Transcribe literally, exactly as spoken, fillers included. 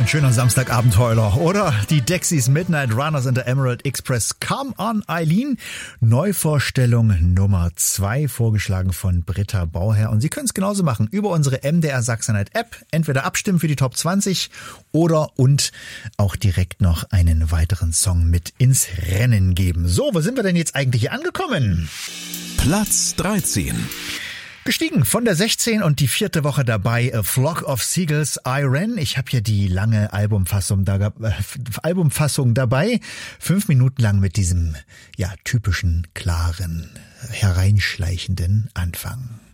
Ein schöner Samstagabenteurer, oder? Die Dexys Midnight Runners in der Emerald Express. Come on, Eileen. Neuvorstellung Nummer zwei, vorgeschlagen von Britta Bauherr. Und Sie können es genauso machen über unsere M D R Sachsen-Night App. Entweder abstimmen für die Top zwanzig oder und auch direkt noch einen weiteren Song mit ins Rennen geben. So, wo sind wir denn jetzt eigentlich hier angekommen? Platz dreizehn. Gestiegen von der sechzehn und die vierte Woche dabei, A Flock of Seagulls, I Ran. Ich habe hier die lange Albumfassung, da, äh, Albumfassung dabei. Fünf Minuten lang mit diesem ja typischen, klaren, hereinschleichenden Anfang.